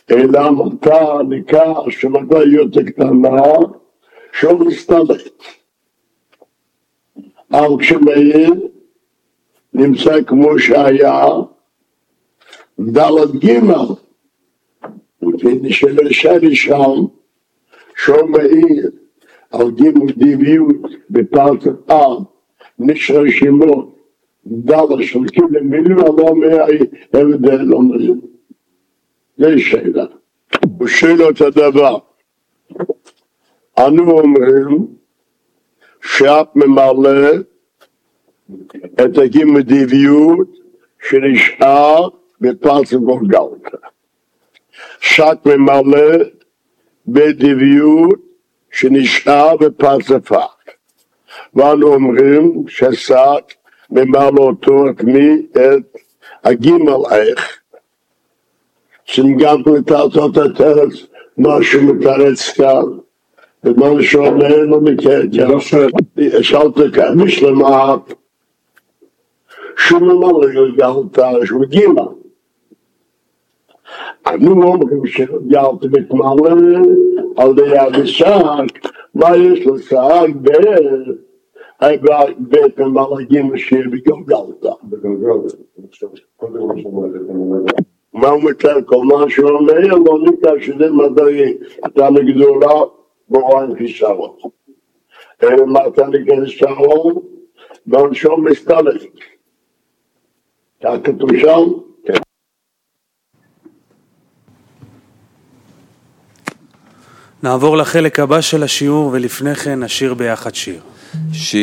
אלא מותר ניכר שמתי יותר קטנה, שוב מסתלת. אבל כשמאיר נמצא כמו שהיה, דלת גימל, ונשאר שם, שוב מאיר, על גימל דיביות בפרטת נשאר שמות, דלת של כאילו מילים, אבל אומר, הבדל אומרים. זה שאלה. הוא שואל את הדבר. אנו אומרים שאת ממלא את הגימל דיביות שנשאר בפרטת גולגלתה. שאת ממלא בדיביות שנשאר בפרצפה. ואנו אומרים ששק ממלא אותו את מי? את הגימל איך. שגם לתעשות את ארץ, מה שמתרץ כאן, ומה שאומר לו מקטע. שאלת כאן, משלמה, שממלא גלגלתה, שהוא גימל. אנו אומרים שגלגלתה מתמלא על יד השק, מה יש לשק בית ממלא גימל שיהיה בגלגלתה. מה הוא מתאר? כל מה שאומר, לא ניכר שזה מדעי, אתה מגדולה בוראים חיסרון. מה אתה נגד חיסרון? ועונשו מסתלק. כך כתוב שם? כן. נעבור לחלק הבא של השיעור, ולפני כן נשיר ביחד שיר.